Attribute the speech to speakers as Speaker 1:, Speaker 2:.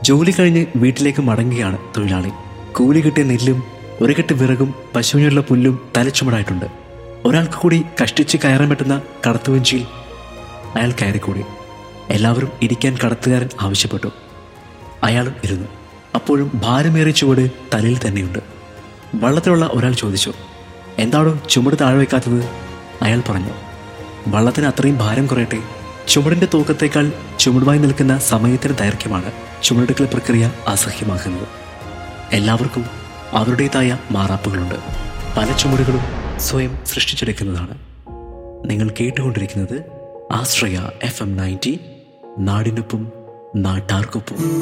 Speaker 1: ജോലി കഴിഞ്ഞ് വീട്ടിലേക്ക് മടങ്ങുകയാണ് തൊഴിലാളി. കൂലി കിട്ടിയ നെല്ലും ഒരു കെട്ട് വിറകും പശുവിനുള്ള പുല്ലും തലച്ചുമടായിട്ടുണ്ട്. ഒരാൾക്ക് കൂടി കഷ്ടിച്ച് കയറാൻ പറ്റുന്ന കടത്തുവഞ്ചിയിൽ അയാൾ കയറിക്കൂടി. എല്ലാവരും ഇരിക്കാൻ കടത്തുകാരൻ ആവശ്യപ്പെട്ടു. അയാളും ഇരുന്നു. അപ്പോഴും ഭാരമേറിയ ചുവട് തലയിൽ തന്നെയുണ്ട്. വള്ളത്തിലുള്ള ഒരാൾ ചോദിച്ചു, എന്താണോ ചുമട് താഴെ വയ്ക്കാത്തത്? അയാൾ പറഞ്ഞു, വള്ളത്തിന് അത്രയും ഭാരം കുറയട്ടെ. ചുമടിന്റെ തൂക്കത്തേക്കാൾ ചുമടുമായി നിൽക്കുന്ന സമയത്തിന്റെ ദൈർഘ്യമാണ് ചുമടെടുക്കൽ പ്രക്രിയ അസഹ്യമാക്കുന്നത്. എല്ലാവർക്കും അവരുടേതായ മാറാപ്പുകളുണ്ട്. പല ചുമടുകളും സ്വയം സൃഷ്ടിച്ചെടുക്കുന്നതാണ്. നിങ്ങൾ കേട്ടുകൊണ്ടിരിക്കുന്നത് ആശ്രയ FM 90, നാടിനൊപ്പം നാട്ടാർക്കൊപ്പം.